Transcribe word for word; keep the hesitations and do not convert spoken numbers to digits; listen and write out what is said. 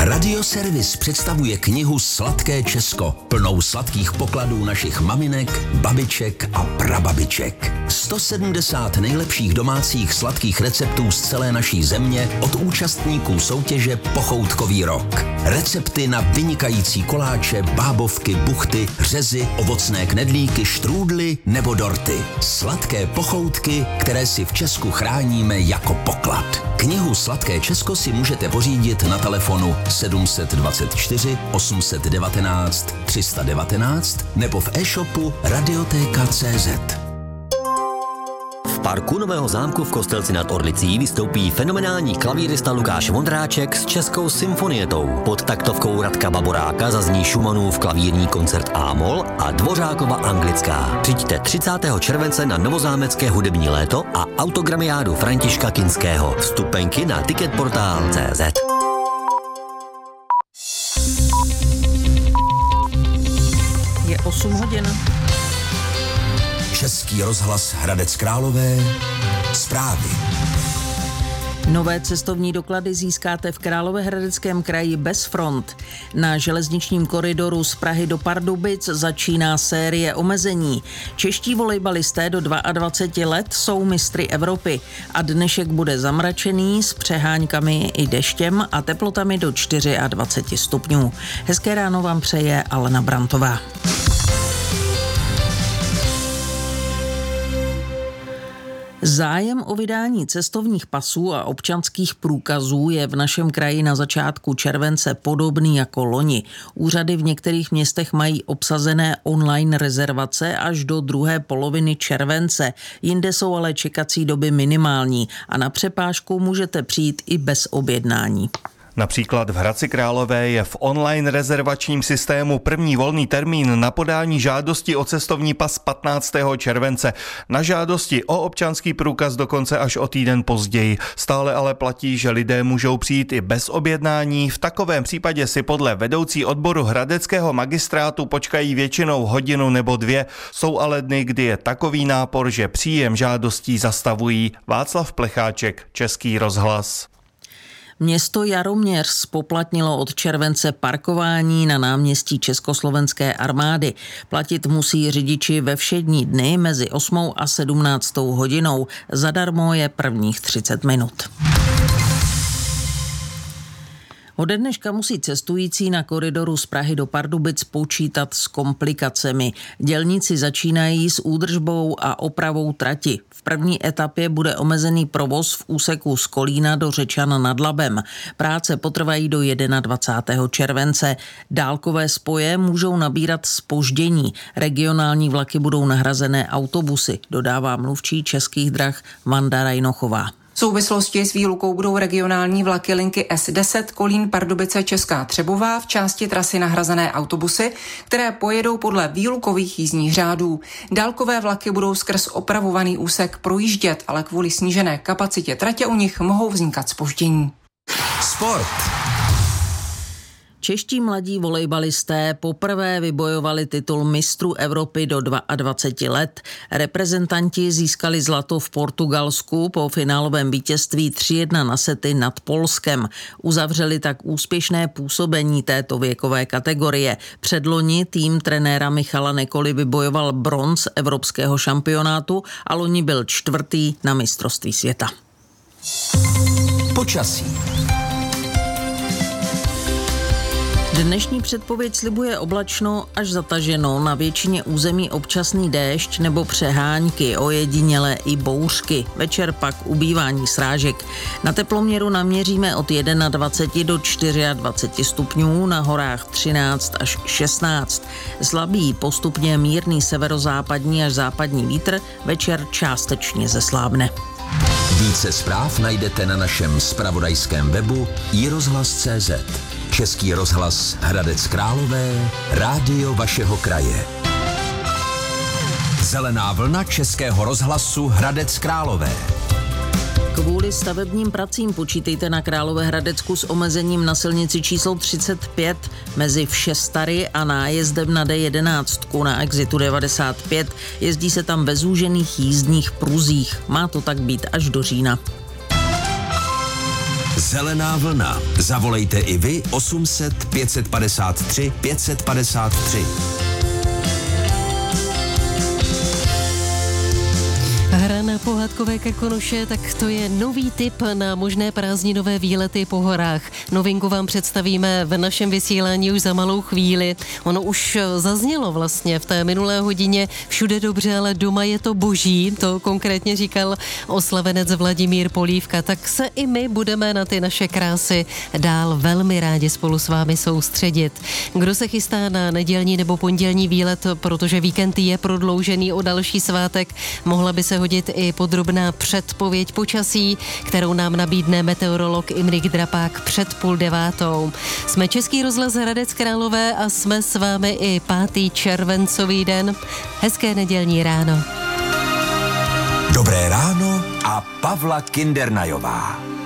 Radioservis představuje knihu Sladké Česko, plnou sladkých pokladů našich maminek, babiček a prababiček. sto sedmdesát nejlepších domácích sladkých receptů z celé naší země od účastníků soutěže Pochoutkový rok. Recepty na vynikající koláče, bábovky, buchty, řezy, ovocné knedlíky, štrůdly nebo dorty. Sladké pochoutky, které si v Česku chráníme jako poklad. Knihu Sladké Česko si můžete pořídit na telefonu sedm dvacet čtyři osm set devatenáct tři sta devatenáct nebo v e-shopu radiotéka tečka cé zet. V parku Nového zámku v Kostelci nad Orlicí vystoupí fenomenální klavírista Lukáš Vondráček s Českou symfonietou. Pod taktovkou Radka Baboráka zazní Schumannův klavírní koncert A-moll a Dvořákova anglická. Přijďte třicátého července na Novozámecké hudební léto a autogramiádu Františka Kinského. Vstupenky na ticketportal tečka cé zet. Je osm hodin. Český rozhlas Hradec Králové. Zprávy. Nové cestovní doklady získáte v Královéhradeckém kraji bez front. Na železničním koridoru z Prahy do Pardubic začíná série omezení. Čeští volejbalisté do dvaceti dvou let jsou mistry Evropy a dnešek bude zamračený s přeháňkami i deštěm a teplotami do dvacet čtyři stupňů. Hezké ráno vám přeje Alena Brantová. Zájem o vydání cestovních pasů a občanských průkazů je v našem kraji na začátku července podobný jako loni. Úřady v některých městech mají obsazené online rezervace až do druhé poloviny července. Jinde jsou ale čekací doby minimální a na přepážku můžete přijít i bez objednání. Například v Hradci Králové je v online rezervačním systému první volný termín na podání žádosti o cestovní pas patnáctého července. Na žádosti o občanský průkaz dokonce až o týden později. Stále ale platí, že lidé můžou přijít i bez objednání. V takovém případě si podle vedoucí odboru hradeckého magistrátu počkají většinou hodinu nebo dvě. Jsou ale dny, kdy je takový nápor, že příjem žádostí zastavují. Václav Plecháček, Český rozhlas. Město Jaroměř spoplatnilo od července parkování na náměstí Československé armády. Platit musí řidiči ve všední dny mezi osmou a sedmnáctou hodinou. Zadarmo je prvních třicet minut. Ode dneška musí cestující na koridoru z Prahy do Pardubic počítat s komplikacemi. Dělníci začínají s údržbou a opravou trati. V první etapě bude omezený provoz v úseku z Kolína do Řečana nad Labem. Práce potrvají do dvacátého prvního července. Dálkové spoje můžou nabírat zpoždění. Regionální vlaky budou nahrazené autobusy, dodává mluvčí Českých drah Vanda Rajnochová. V souvislosti s výlukou budou regionální vlaky linky S deset Kolín Pardubice Česká Třebová v části trasy nahrazené autobusy, které pojedou podle výlukových jízdních řádů. Dálkové vlaky budou skrz opravovaný úsek projíždět, ale kvůli snížené kapacitě tratě u nich mohou vznikat zpoždění. Sport. Čeští mladí volejbalisté poprvé vybojovali titul mistrů Evropy do dvaceti dvou let. Reprezentanti získali zlato v Portugalsku po finálovém vítězství tři jedna na sety nad Polskem. Uzavřeli tak úspěšné působení této věkové kategorie. Předloni tým trenéra Michala Nekoly vybojoval bronz evropského šampionátu a loni byl čtvrtý na mistrovství světa. Počasí. Dnešní předpověď slibuje oblačno až zataženo, na většině území občasný déšť nebo přehánky, ojedinělé i bouřky. Večer pak ubývání srážek. Na teploměru naměříme od dvaceti jedna do dvaceti čtyři stupňů, na horách třináct až šestnáct. Slabý postupně mírný severozápadní až západní vítr, večer částečně zeslábne. Více zpráv najdete na našem zpravodajském webu i rozhlas tečka cé zet. Český rozhlas Hradec Králové, rádio vašeho kraje. Zelená vlna Českého rozhlasu Hradec Králové. Kvůli stavebním pracím počítejte na Královéhradecku s omezením na silnici číslo třicet pět mezi Všestary a nájezdem na D jedenáct na exitu devadesát pět. Jezdí se tam ve zúžených jízdních pruzích. Má to tak být až do října. Zelená vlna. Zavolejte i vy osm set pět set padesát tři pět set padesát tři. Hra na pohádkové krkonoše, tak to je nový tip na možné prázdninové výlety po horách. Novinku vám představíme v našem vysílání už za malou chvíli. Ono už zaznělo vlastně v té minulé hodině Všude dobře, ale doma je to boží. To konkrétně říkal oslavenec Vladimír Polívka. Tak se i my budeme na ty naše krásy dál velmi rádi spolu s vámi soustředit. Kdo se chystá na nedělní nebo pondělní výlet, protože víkend je prodloužený o další svátek, mohla by se hodit i podrobná předpověď počasí, kterou nám nabídne meteorolog Imrik Drapák před půl devátou. Jsme Český rozhlas Hradec Králové a jsme s vámi i pátý červencový den. Hezké nedělní ráno. Dobré ráno a Pavla Kindernajová.